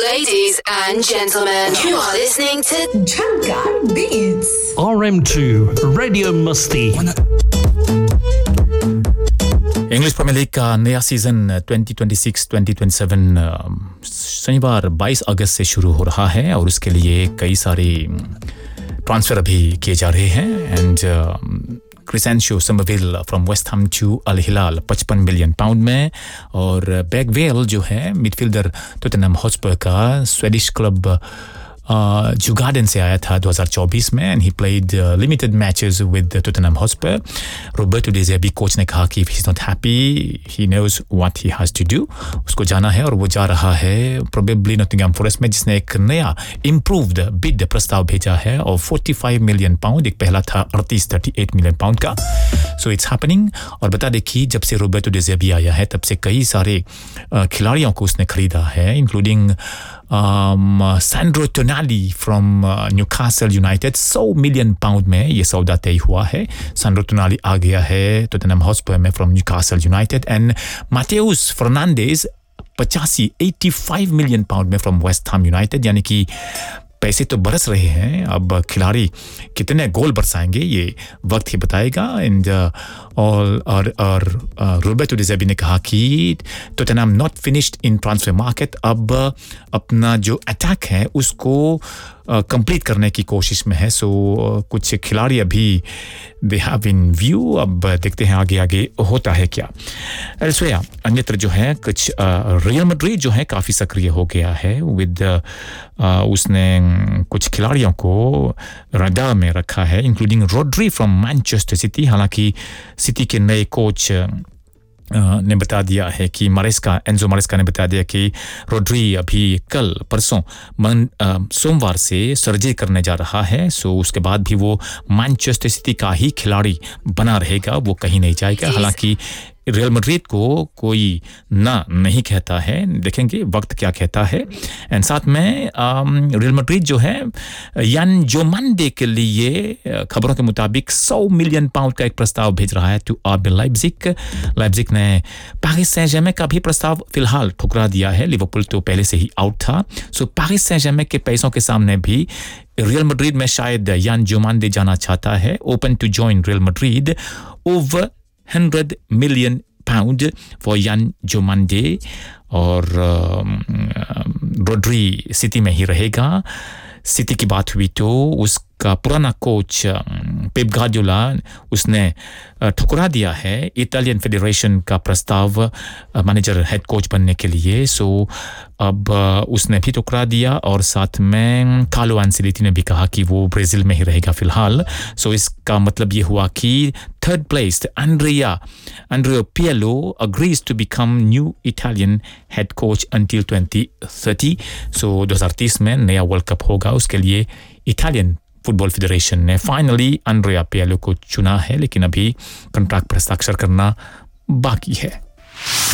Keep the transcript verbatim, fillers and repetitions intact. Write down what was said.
Ladies and gentlemen, you are listening to Jhankar Beats. R M two Radio Musti. English premiere league का नया season twenty twenty-six twenty twenty-seven शनिवार बाईस अगस्त से शुरू हो रहा है और उसके लिए कई सारे ट्रांसफर अभी किए जा रहे हैं and क्रिसेंशियो Somerville from West Ham to Al Hilal fifty million pound में और बैगवेल जो है मिडफील्डर टोटनहम हॉटस्पर का स्वीडिश क्लब जुगार्डन से आया था twenty twenty-four में and he played limited matches with Tottenham Hotspur Roberto day ज़ेर्बी coach ने कहा कि if he is not happy he knows what he has to do उसको जाना है और वो जा रहा है प्रोबेबली नॉटिंघम फॉरेस्ट में जिसने एक नया इंप्रूव्ड बिड प्रस्ताव भेजा है और forty-five मिलियन पाउंड एक पहला था thirty-eight मिलियन पाउंड का सो इट्स हैपनिंग और बता दें कि जब से रॉबर्टो डे ज़ेर्बी आया है तब से कई सारे खिलाड़ियों को उसने खरीदा है including um, uh, Sandro Tonali from uh, Newcastle United one hundred million pound में ये सौदा तय हुआ है Sandro Tonali आ गया है टोटनहम हॉटस्पर में from Newcastle United and Mateus Fernandes eighty eighty-five million pound में from West Ham United यानी कि पैसे तो बरस रहे हैं अब खिलाड़ी कितने गोल बरसाएंगे ये वक्त ही बताएगा एंड और और और रॉबर्टो डे ज़ेर्बी ने कहा कि Tottenham not finished in transfer market अब अपना जो अटैक है उसको कंप्लीट uh, करने की कोशिश में है सो so, uh, कुछ खिलाड़ी अभी दे हैव इन व्यू अब देखते हैं आगे आगे होता है क्या एल्सवेयर अन्यत्र जो है कुछ रियल uh, मैड्रिड जो है काफ़ी सक्रिय हो गया है विद uh, uh, उसने कुछ खिलाड़ियों को रडार में रखा है including Rodri from Manchester city हालांकि सिटी के नए कोच Uh, ने बता दिया है कि मारेस्का एंजो मारेस्का ने बता दिया कि रोड्री अभी कल परसों मन uh, सोमवार से सर्जरी करने जा रहा है सो उसके बाद भी वो मैनचेस्टर सिटी का ही खिलाड़ी बना रहेगा वो कहीं नहीं जाएगा हालांकि रियल मैड्रिड को कोई ना नहीं कहता है देखेंगे वक्त क्या कहता है एंड साथ में रियल मैड्रिड जो है यान जोमांडे के लिए खबरों के मुताबिक one hundred मिलियन पाउंड का एक प्रस्ताव भेज रहा है टू आरबी लाइप्जिग लाइप्जिग ने पेरिस सेंट जर्मेन का भी प्रस्ताव फिलहाल ठुकरा दिया है लिवरपूल तो पहले से ही आउट था सो पेरिस सेंट जर्मेन के पैसों के सामने भी रियल मैड्रिड में शायद यान जोमांडे जाना चाहता है open to join real Madrid over one hundred million pound for Yan Jomande और रोड्री सिटी में ही रहेगा सिटी की बात हुई तो उसका पुराना कोच पेप गार्डियोला उसने ठुकरा दिया है इटालियन फेडरेशन का प्रस्ताव मैनेजर हेड कोच बनने के लिए सो अब उसने भी ठुकरा दिया और साथ में कार्लो एंसेलोटी ने भी कहा कि वो ब्राजील में ही रहेगा फिलहाल सो इसका मतलब ये हुआ कि third placed Andrea Andrea पिएलो agrees to become new Italian head coach until twenty thirty so twenty thirty में नया वर्ल्ड कप होगा उसके लिए इटालियन फुटबॉल फेडरेशन ने फाइनली एंड्रिया पिएलो को चुना है लेकिन अभी कॉन्ट्रैक्ट पर हस्ताक्षर करना बाकी है